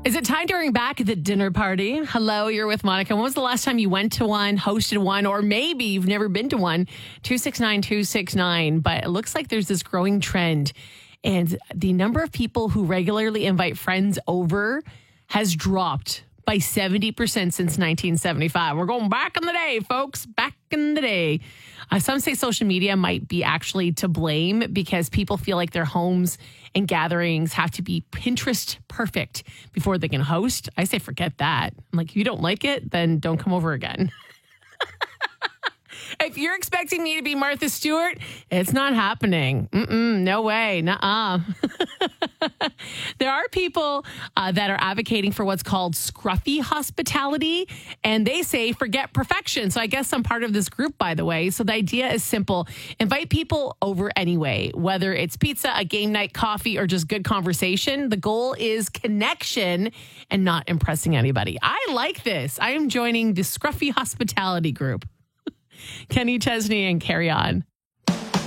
Is it time to bring back the dinner party? Hello, you're with Monica. When was the last time you went to one, hosted one, or maybe you've never been to one? 269-269. But it looks like there's this growing trend. And the number of people who regularly invite friends over has dropped by 70% since 1975. We're going back in the day, folks. Back in the day. Some say social media might be actually to blame because people feel like their homes and gatherings have to be Pinterest perfect before they can host. I say forget that. I'm like, if you don't like it, then don't come over again. If you're expecting me to be Martha Stewart, it's not happening. No way. Nuh-uh. There are people that are advocating for what's called scruffy hospitality, and they say forget perfection. So I guess I'm part of this group, by the way. So the idea is simple. Invite people over anyway, whether it's pizza, a game night, coffee, or just good conversation. The goal is connection and not impressing anybody. I like this. I am joining the scruffy hospitality group. Kenny Chesney and Carry On.